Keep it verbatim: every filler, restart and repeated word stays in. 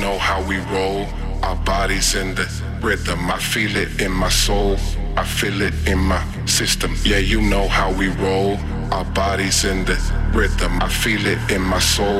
know how we roll. Our bodies in the rhythm. I feel it in my soul. I feel it in my system. Yeah, you know how we roll. Our bodies in the rhythm. I feel it in my soul.